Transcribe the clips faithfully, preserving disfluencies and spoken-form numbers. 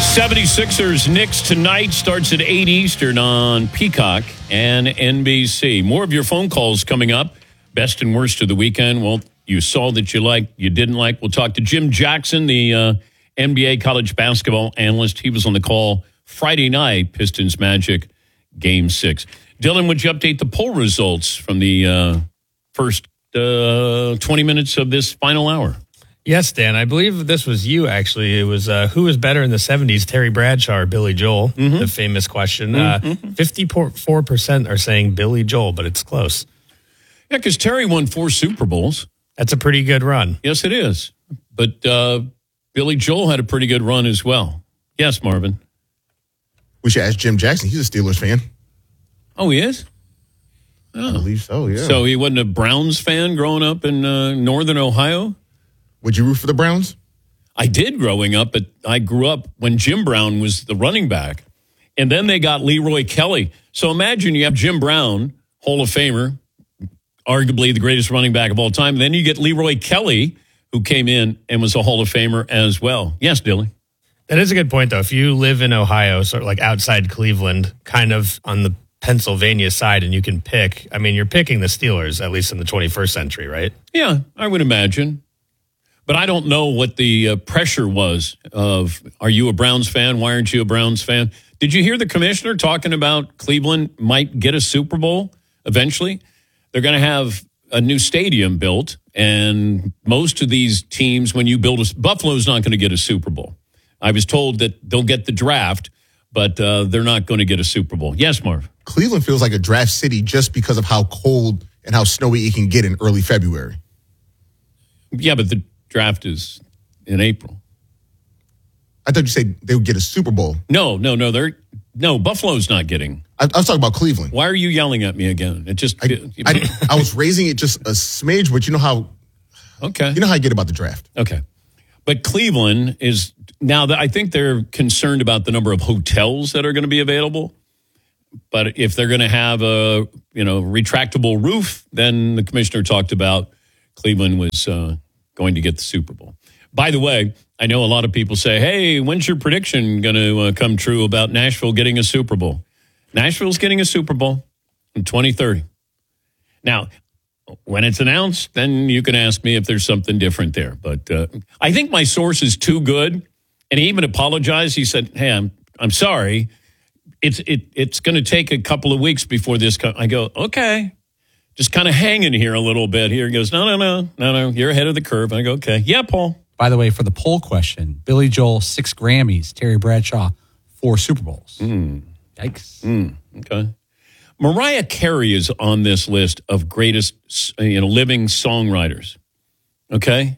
seventy-sixers Knicks tonight starts at eight Eastern on Peacock and N B C. More of your phone calls coming up. Best and worst of the weekend. Well, you saw that you liked, you didn't like. We'll talk to Jim Jackson, the uh, N B A college basketball analyst. He was on the call Friday night, Pistons Magic Game six. Dylan, would you update the poll results from the uh, first uh, twenty minutes of this final hour? Yes, Dan. I believe this was you, actually. It was uh, who was better in the seventies, Terry Bradshaw or Billy Joel? Mm-hmm. The famous question. Mm-hmm. Uh, fifty-four percent are saying Billy Joel, but it's close. Yeah, because Terry won four Super Bowls. That's a pretty good run. Yes, it is. But uh, Billy Joel had a pretty good run as well. Yes, Marvin. We should ask Jim Jackson. He's a Steelers fan. Oh, he is? Oh. I believe so, yeah. So he wasn't a Browns fan growing up in uh, northern Ohio? Would you root for the Browns? I did growing up, but I grew up when Jim Brown was the running back. And then they got Leroy Kelly. So imagine you have Jim Brown, Hall of Famer, arguably the greatest running back of all time. And then you get Leroy Kelly, who came in and was a Hall of Famer as well. Yes, Dylan. That is a good point, though. If you live in Ohio, sort of like outside Cleveland, kind of on the Pennsylvania side, and you can pick, I mean, you're picking the Steelers, at least in the twenty-first century, right? Yeah, I would imagine. But I don't know what the uh, pressure was of, are you a Browns fan? Why aren't you a Browns fan? Did you hear the commissioner talking about Cleveland might get a Super Bowl eventually? They're going to have a new stadium built, and most of these teams, when you build a, Buffalo's not going to get a Super Bowl. I was told that they'll get the draft, but uh, they're not going to get a Super Bowl. Yes, Marv? Cleveland feels like a draft city just because of how cold and how snowy it can get in early February. Yeah, but the draft is in April. I thought you said they would get a Super Bowl. No, no, no. They're no Buffalo's not getting. I, I was talking about Cleveland. Why are you yelling at me again? It just. I, I, I was raising it just a smidge, but you know how. Okay. You know how I get about the draft. Okay, but Cleveland is now that I think they're concerned about the number of hotels that are going to be available. But if they're going to have a you know retractable roof, then the commissioner talked about Cleveland was. Uh, going to get the Super Bowl. By the way, I know a lot of people say, hey, when's your prediction going to uh, come true about Nashville getting a Super Bowl? Nashville's getting a Super Bowl in twenty thirty. Now, when it's announced, then you can ask me if there's something different there. But uh, I think my source is too good. And he even apologized. He said, hey, I'm I'm sorry. It's it it's going to take a couple of weeks before this comes. I go, okay. Just kind of hanging here a little bit here. He goes, no, no, no, no, no. You're ahead of the curve. I go, okay. Yeah, Paul. By the way, for the poll question, Billy Joel, six Grammys, Terry Bradshaw, four Super Bowls. Mm. Yikes. Mm. Okay. Mariah Carey is on this list of greatest, you know, living songwriters. Okay.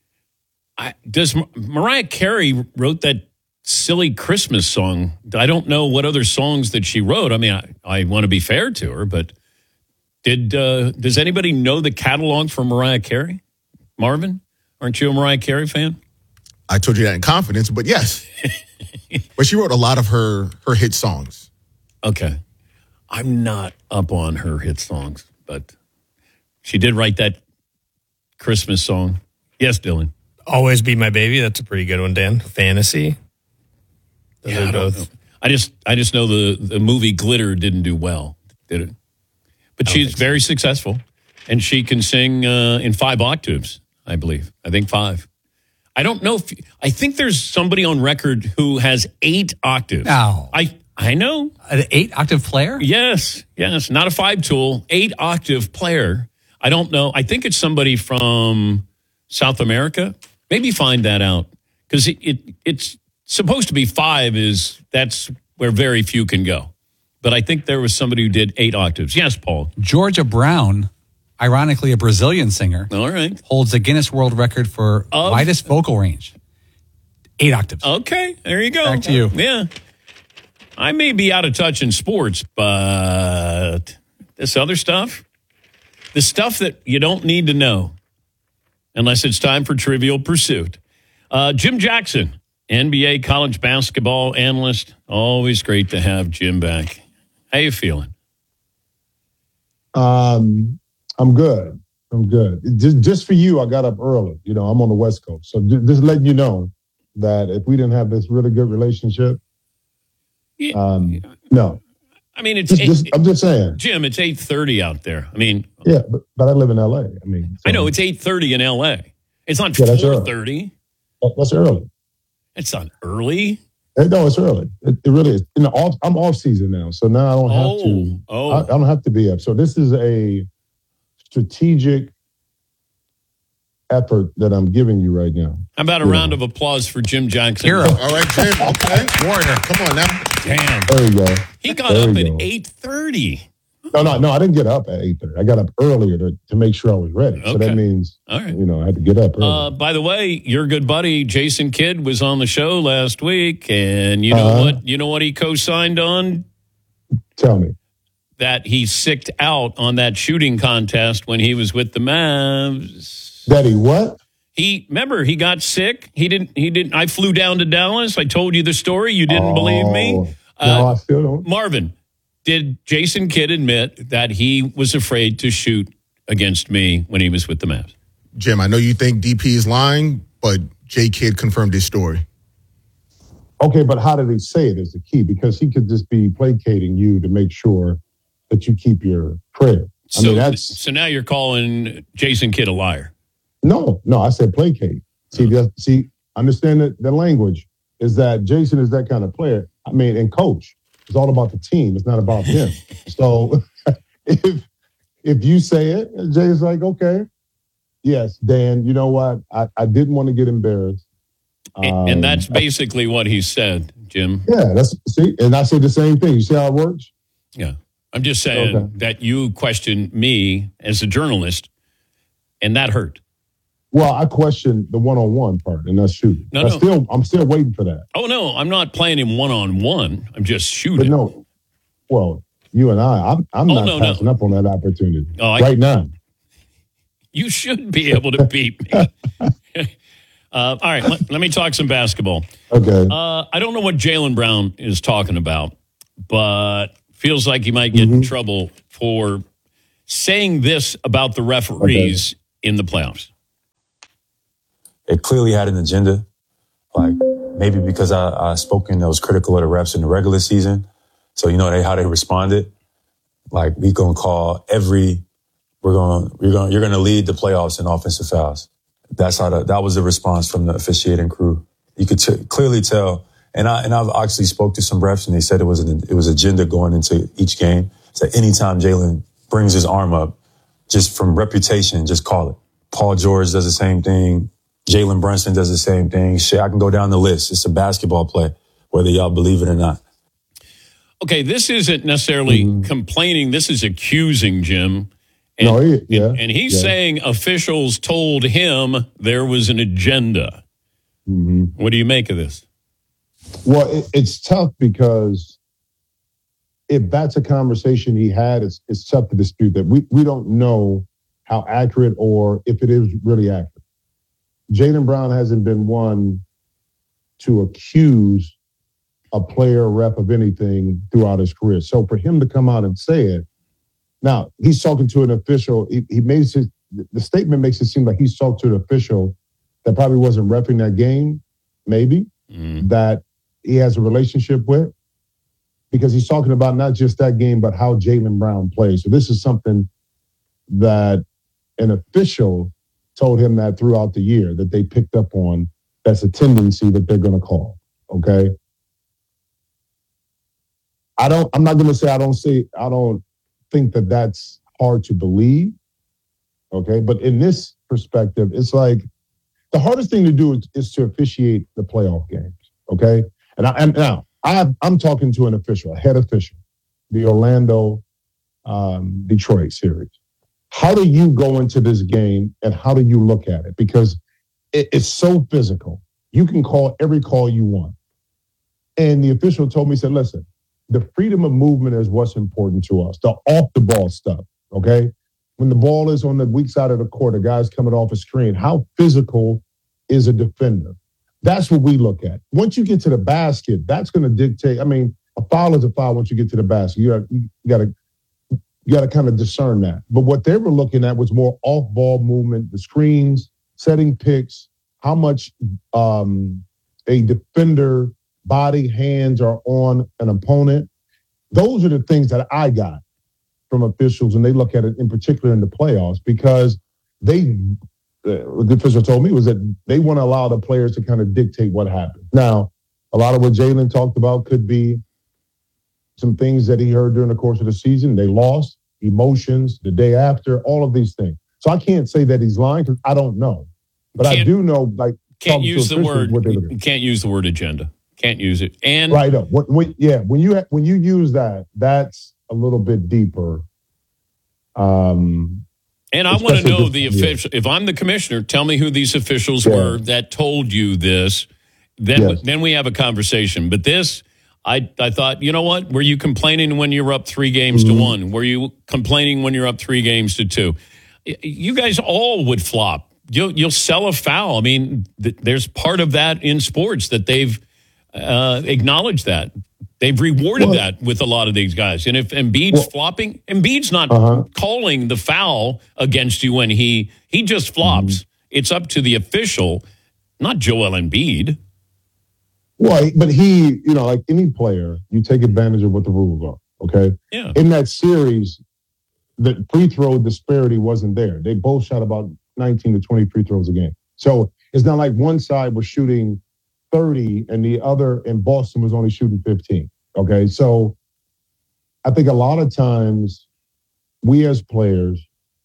I, does Mariah Carey wrote that silly Christmas song? I don't know what other songs that she wrote. I mean, I, I want to be fair to her, but Did uh, does anybody know the catalog for Mariah Carey? Marvin, aren't you a Mariah Carey fan? I told you that in confidence, but yes. But she wrote a lot of her her hit songs. Okay. I'm not up on her hit songs, but she did write that Christmas song. Yes, Dylan. Always Be My Baby. That's a pretty good one, Dan. Fantasy. Those Yeah, are I, don't both. know. I just I just know the, the movie Glitter didn't do well, did it? But she's very so. successful, and she can sing uh, in five octaves, I believe. I think five. I don't know if I think there's somebody on record who has eight octaves. No. I I know. An eight octave player? Yes, yes, not a five tool, eight octave player. I don't know. I think it's somebody from South America. Maybe find that out because it, it it's supposed to be five. Is that's where very few can go. But I think there was somebody who did eight octaves. Yes, Paul. Georgia Brown, ironically a Brazilian singer, all right, holds the Guinness World Record for of, widest vocal range. Eight octaves. Okay, there you go. Back to you. Yeah. I may be out of touch in sports, but this other stuff, the stuff that you don't need to know unless it's time for Trivial Pursuit. Uh, Jim Jackson, N B A college basketball analyst. Always great to have Jim back. How you feeling? Um, I'm good. I'm good. Just, just for you, I got up early. You know, I'm on the West Coast. So just, just letting you know that if we didn't have this really good relationship, Yeah. um, no. I mean, it's Just, eight, just, I'm just saying. Jim. It's eight thirty out there. I mean, Yeah, but, but I live in L A. I mean, so I know it's eight thirty in L A. It's not Yeah, that's four thirty. that's early. It's not early. Eh, No, it's early. It, it really is. You know, off, I'm off season now, so now I don't have Oh, to. oh. I, I don't have to be up. So this is a strategic effort that I'm giving you right now. How about a Yeah. round of applause for Jim Jackson? Hero. All right, Jim. Okay. Warrior. Come on now. Damn. There you go. He got There up we at go. eight thirty. No, no, no. I didn't get up at eight thirty. I got up earlier to, to make sure I was ready. So Okay. that means, All right. you know, I had to get up early. Uh, by the way, your good buddy Jason Kidd was on the show last week, and you know Uh-huh. what? You know what he co-signed on? Tell me. That he sicked out on that shooting contest when he was with the Mavs. Daddy, what? He remember he got sick. He didn't. He didn't. I flew down to Dallas. I told you the story. You didn't believe me. Oh, Uh, no, I still don't. Marvin, did Jason Kidd admit that he was afraid to shoot against me when he was with the Mavs? Jim, I know you think D P is lying, but J. Kidd confirmed his story. Okay, but how did he say it is the key? Because he could just be placating you to make sure that you keep your prayer. I So, mean, that's so now you're calling Jason Kidd a liar. no, no. I said placate. See, that, see, understand that the language is that Jason is that kind of player. I mean, and coach, it's all about the team. It's not about him. So if if you say it, Jay's like, okay, yes, Dan. You know what? I, I didn't want to get embarrassed. And, and that's Um, basically what he said, Jim. yeah. That's see, and I said the same thing. You see how it works? Yeah. I'm just saying Okay. that you questioned me as a journalist, and that hurt. Well, I question the one-on-one part, and that's shooting. No, I no. still, I'm still waiting for that. Oh, no, I'm not playing him one on one. I'm just But shooting. no, well, you and I, I'm, I'm Oh, not no, no. passing up on that opportunity Oh, I- right now. You should be able to beat me. uh, all right, let, let me talk some basketball. Okay. Uh, I don't know what Jaylen Brown is talking about, but feels like he might get Mm-hmm. in trouble for saying this about the referees in the playoffs. It clearly had an agenda. Like maybe because I, I spoken that was critical of the refs in the regular season. So you know they how they responded. Like we gonna call every we're gonna you're gonna you're gonna lead the playoffs in offensive fouls. That's how the, that was the response from the officiating crew. You could t- clearly tell. And I and I've actually spoke to some refs and they said it was an it was agenda going into each game. So anytime Jaylen brings his arm up, just from reputation, just call it. Paul George does the same thing. Jalen Brunson does the same thing. Shit, I can go down the list. It's a basketball play, whether y'all believe it or not. Okay, this isn't necessarily Mm-hmm. complaining. This is accusing Jim. And, No, he- yeah, and, and he's yeah. saying officials told him there was an agenda. Mm-hmm. What do you make of this? Well, it, it's tough because if that's a conversation he had, it's, it's tough to dispute that. We, we don't know how accurate or if it is really accurate. Jaylen Brown hasn't been one to accuse a player, rep of anything throughout his career. So for him to come out and say it, now he's talking to an official. He, he makes it, the statement makes it seem like he's talked to an official that probably wasn't repping that game, maybe, Mm. that he has a relationship with, because he's talking about not just that game, but how Jaylen Brown plays. So this is something that an official told him that throughout the year that they picked up on. That's a tendency that they're going to call. Okay. I don't, I'm not going to say, I don't say, I don't think that that's hard to believe. Okay. But in this perspective, it's like the hardest thing to do is, is to officiate the playoff games. Okay. And I and now I, I'm talking to an official, a head official, the Orlando um, Detroit series. How do you go into this game and how do you look at it? Because it, it's so physical. You can call every call you want. And the official told me, he said, listen, the freedom of movement is what's important to us, the off the ball stuff. Okay. When the ball is on the weak side of the court, a guy's coming off a screen, how physical is a defender? That's what we look at. Once you get to the basket, that's going to dictate. I mean, a foul is a foul once you get to the basket. You got you got to you got to kind of discern that. But what they were looking at was more off-ball movement, the screens, setting picks, how much um, a defender body, hands are on an opponent. Those are the things that I got from officials, and they look at it in particular in the playoffs because they, uh, the official told me was that they want to allow the players to kind of dictate what happens. Now, a lot of what Jalen talked about could be some things that he heard during the course of the season. They lost, emotions, the day after, all of these things. So I can't say that he's lying because I don't know. But can't, I do know, like, can't use the word, you can't use the word agenda. Can't use it. And right up. When, when, yeah, when you when you use that, that's a little bit deeper. Um, and I want to know the official. If I'm the commissioner, tell me who these officials yeah. were that told you this. Then, yes. then we have a conversation. But this, I I thought, you know what? Were you complaining when you were up three games mm-hmm. to one? Were you complaining when you're up three games to two? You guys all would flop. You'll you'll sell a foul. I mean, th- there's part of that in sports that they've uh, acknowledged that. They've rewarded well, that with a lot of these guys. And if Embiid's well, flopping, Embiid's not uh-huh. calling the foul against you when he he just flops. Mm-hmm. It's up to the official, not Joel Embiid. Well, but he, you know, like any player, you take advantage of what the rules are, okay? Yeah. In that series, the free throw disparity wasn't there. They both shot about nineteen to twenty free throws a game. So it's not like one side was shooting thirty and the other in Boston was only shooting fifteen. Okay. So I think a lot of times we as players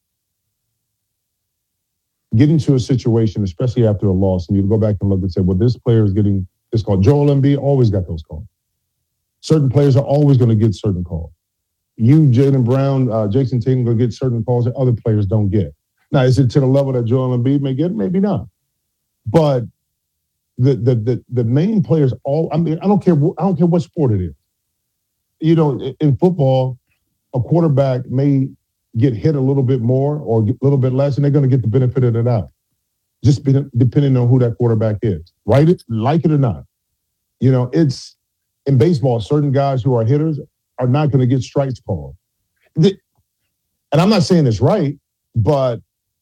get into a situation, especially after a loss, and you go back and look and say, well, this player is getting this call. Joel Embiid always got those calls. Certain players are always going to get certain calls. You, Jaylen Brown, uh, Jason Tatum going to get certain calls that other players don't get. Now, is it to the level that Joel Embiid may get? Maybe not. But the the the, the main players, all I mean, I don't care. I don't care what sport it is. You know, in football, a quarterback may get hit a little bit more or a little bit less, and they're going to get the benefit of the doubt, just be, depending on who that quarterback is. Right? It, like it or not. You know, it's in baseball. Certain guys who are hitters are not going to get strikes called. The, and I'm not saying it's right, but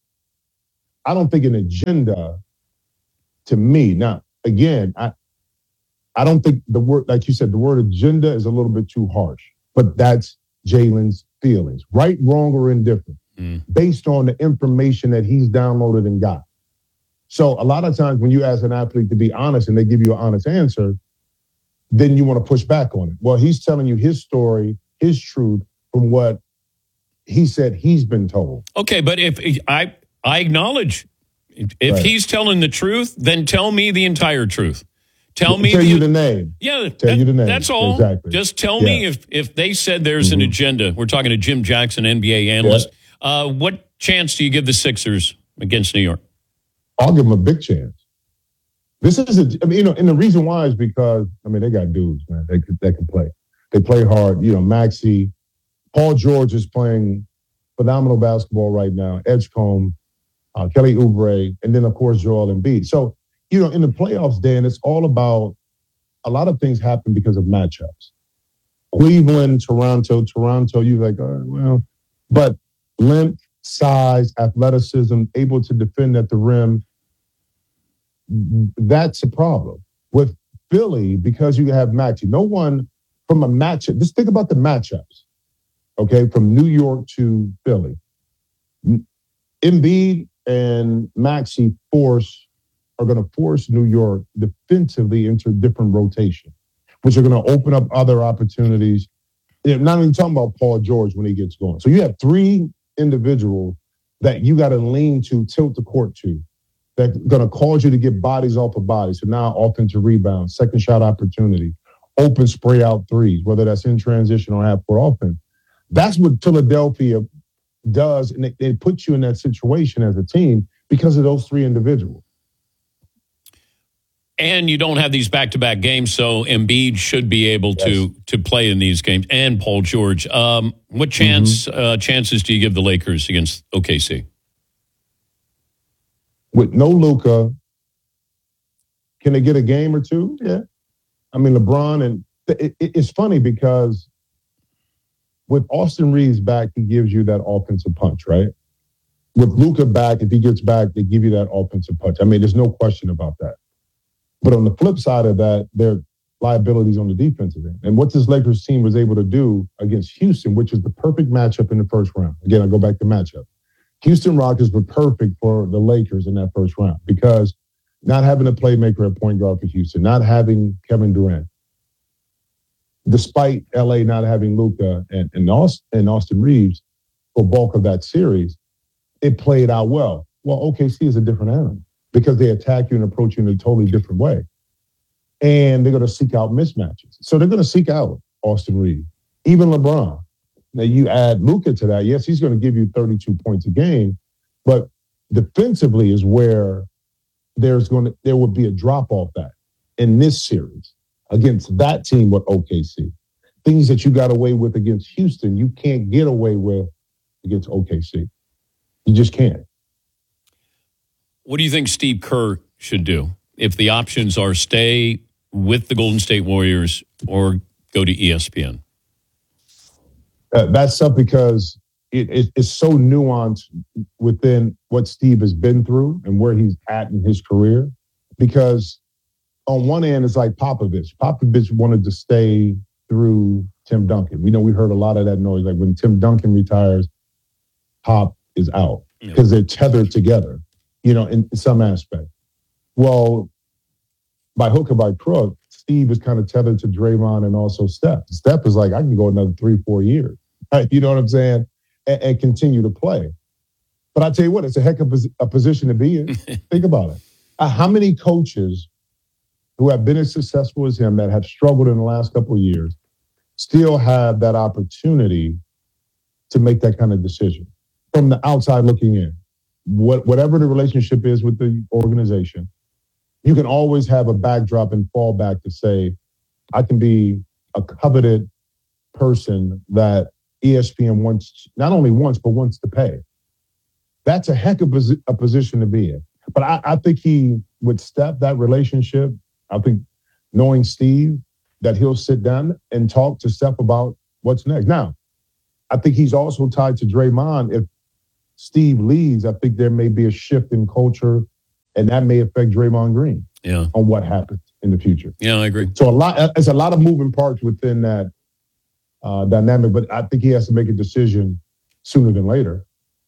I don't think an agenda, to me, now, again, I I don't think the word, like you said, the word agenda is a little bit too harsh, but that's Jalen's feelings, right, wrong, or indifferent, mm. based on the information that he's downloaded and got. So a lot of times when you ask an athlete to be honest and they give you an honest answer, then you want to push back on it. Well, he's telling you his story, his truth from what he said he's been told. Okay, but if I I acknowledge if right. he's telling the truth, then tell me the entire truth. Tell me tell the, you the name. Yeah, tell that, you the name. That's all. Exactly. Just tell yeah. me if if they said there's mm-hmm. an agenda. We're talking to Jim Jackson, N B A analyst. Yeah. Uh, what chance do you give the Sixers against New York? I'll give them a big chance. This is a, I mean, you know, and the reason why is because, I mean, they got dudes, man. They could, they can play. They play hard. You know, Maxey, Paul George is playing phenomenal basketball right now. Edgecombe, uh, Kelly Oubre, and then, of course, Joel Embiid. So, you know, in the playoffs, Dan, it's all about a lot of things happen because of matchups. Cleveland, Toronto, Toronto, you're like, oh, well, but length, size, athleticism, able to defend at the rim, that's a problem. With Philly, because you have Maxey, no one from a matchup, just think about the matchups, okay, from New York to Philly. Embiid and Maxey force are going to force New York defensively into a different rotation, which are going to open up other opportunities. You know, not even talking about Paul George when he gets going. So you have three individuals that you got to lean to, tilt the court to, that's going to cause you to get bodies off of bodies. So now offensive rebound, second shot opportunity, open spray out threes, whether that's in transition or half court offense. That's what Philadelphia does, and they, they put you in that situation as a team because of those three individuals. And you don't have these back-to-back games, so Embiid should be able yes. to to play in these games. And Paul George. Um, what chance mm-hmm. uh, chances do you give the Lakers against O K C? With no Luka, can they get a game or two? Yeah. I mean, LeBron, and it, it, it's funny because with Austin Reeves back, he gives you that offensive punch, right? With Luka back, if he gets back, they give you that offensive punch. I mean, there's no question about that. But on the flip side of that, there are liabilities on the defensive end. And what this Lakers team was able to do against Houston, which is the perfect matchup in the first round. Again, I go back to matchup. Houston Rockets were perfect for the Lakers in that first round because not having a playmaker at point guard for Houston, not having Kevin Durant, despite L A not having Luka and, and, Austin, and Austin Reeves for bulk of that series, it played out well. Well, O K C is a different animal because they attack you and approach you in a totally different way. And they're going to seek out mismatches. So they're going to seek out Austin Reeves, even LeBron. Now, you add Luka to that. Yes, he's going to give you thirty-two points a game, but defensively is where there's going to there would be a drop off that in this series against that team with O K C. Things that you got away with against Houston, you can't get away with against O K C. You just can't. What do you think Steve Kerr should do if the options are stay with the Golden State Warriors or go to E S P N? Uh, that's tough because it, it, it's so nuanced within what Steve has been through and where he's at in his career. Because on one end, it's like Popovich. Popovich wanted to stay through Tim Duncan. We know we heard a lot of that noise. Like when Tim Duncan retires, Pop is out because they're tethered together, you know, in, in some aspect. Well, by hook or by crook, Steve is kind of tethered to Draymond and also Steph. Steph is like, I can go another three, four years. Right? You know what I'm saying? And, and continue to play. But I tell you what, it's a heck of a position to be in. Think about it. Uh, how many coaches who have been as successful as him that have struggled in the last couple of years still have that opportunity to make that kind of decision from the outside looking in? What, whatever the relationship is with the organization, you can always have a backdrop and fall back to say, I can be a coveted person that E S P N wants, not only wants, but wants to pay. That's a heck of a position to be in. But I, I think he would step that relationship. I think knowing Steve, that he'll sit down and talk to Steph about what's next. Now, I think he's also tied to Draymond. If Steve leaves, I think there may be a shift in culture, and that may affect Draymond Green yeah. on what happens in the future. Yeah, I agree. So a lot, it's a lot of moving parts within that uh, dynamic, but I think he has to make a decision sooner than later.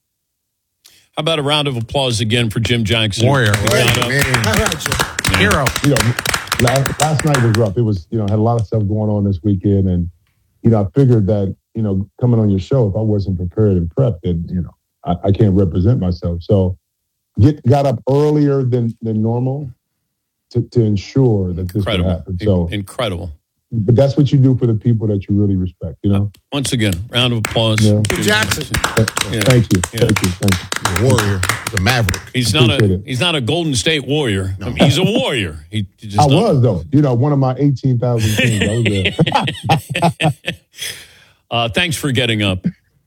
How about a round of applause again for Jim Jackson? Warrior. Right, man. Yeah. Hero. You know, last, last night was rough. It was, you know, had a lot of stuff going on this weekend, and you know, I figured that, you know, coming on your show, if I wasn't prepared and prepped, then you know, I, I can't represent myself. So, get got up earlier than than normal to to ensure that this Incredible. would happen. So Incredible. But that's what you do for the people that you really respect, you know? Once again, round of applause. Yeah. Jim Jackson. Yeah. Thank you. Yeah. Thank you. Thank you. He's a warrior. He's a maverick. He's not a Appreciate it. he's not a Golden State Warrior. I mean, he's a warrior. He, he just I not- was, though. You know, one of my eighteen thousand teams. I was there. uh, thanks for getting up.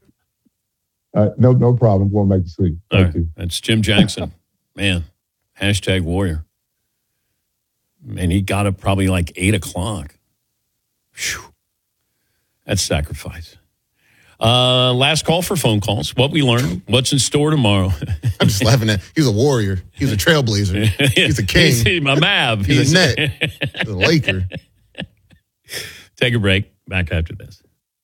Uh, no, no problem. Going back to sleep. All Thank right. you. That's Jim Jackson. Man, hashtag warrior. Man, he got up probably like eight o'clock. Whew. That's sacrifice. Uh, last call for phone calls. What we learned. What's in store tomorrow? I'm just laughing at. He's a warrior. He's a trailblazer. He's a king. He's a Mav. He's a net. He's a Laker. Take a break. Back after this.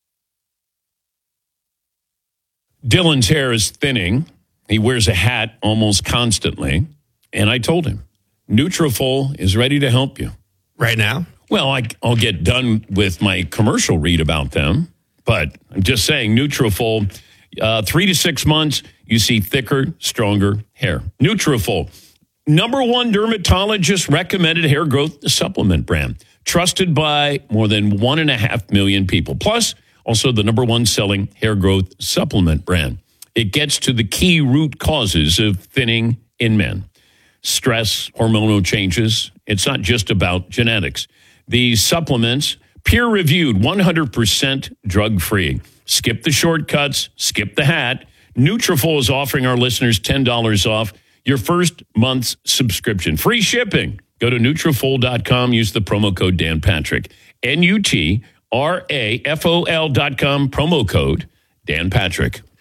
Dylan's hair is thinning. He wears a hat almost constantly. And I told him, Nutrafol is ready to help you. Right now? Well, I, I'll get done with my commercial read about them, but I'm just saying Nutrafol, uh, three to six months, you see thicker, stronger hair. Nutrafol, number one dermatologist recommended hair growth supplement brand, trusted by more than one and a half million people. Plus, also the number one selling hair growth supplement brand. It gets to the key root causes of thinning in men. Stress, hormonal changes. It's not just about genetics. These supplements, peer-reviewed, one hundred percent drug-free. Skip the shortcuts. Skip the hat. Nutrafol is offering our listeners ten dollars off your first month's subscription. Free shipping. Go to Nutrafol dot com. Use the promo code Dan Patrick. N U T R A F O L dot com. Promo code Dan Patrick.